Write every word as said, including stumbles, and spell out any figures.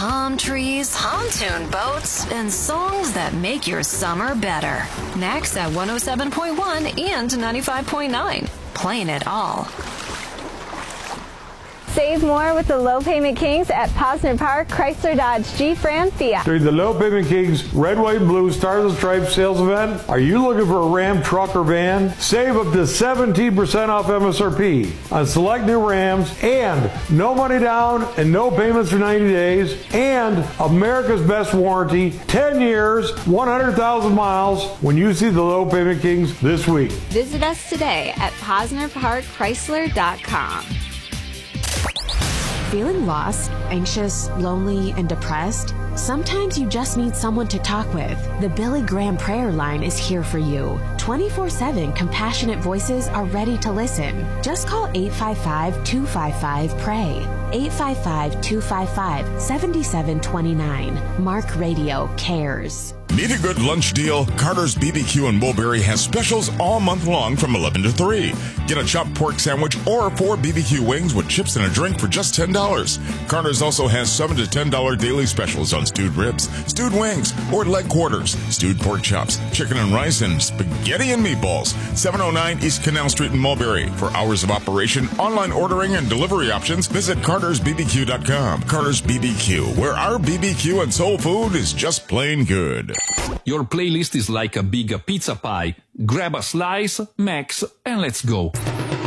palm trees, pontoon boats, and songs that make your summer better. Next at one oh seven point one and ninety-five point nine. Playing it all. Save more with the Low Payment Kings at Posner Park, Chrysler, Dodge, Jeep, Ram, Fiat. During the Low Payment Kings Red, White, and Blue Stars and Stripes sales event, are you looking for a Ram truck or van? Save up to seventeen percent off M S R P on select new Rams and no money down and no payments for ninety days and America's best warranty, ten years, one hundred thousand miles when you see the Low Payment Kings this week. Visit us today at Posner Park Chrysler dot com. Feeling lost, anxious, lonely, and depressed? Sometimes you just need someone to talk with. The Billy Graham Prayer Line is here for you. twenty-four seven compassionate voices are ready to listen. Just call eight five five, two five five, P R A Y. eight five five, two five five, seven seven two nine. Mark Radio cares. Need a good lunch deal? Carter's B B Q in Mulberry has specials all month long from eleven to three. Get a chopped pork sandwich or four B B Q wings with chips and a drink for just ten dollars. Carter's also has seven to ten dollars daily specials on stewed ribs, stewed wings, or leg quarters, stewed pork chops, chicken and rice, and spaghetti and meatballs. seven oh nine East Canal Street in Mulberry. For hours of operation, online ordering, and delivery options, visit Carter's B B Q dot com. Carter's B B Q, where our B B Q and soul food is just plain good. Your playlist is like a big pizza pie. Grab a slice, max, and let's go.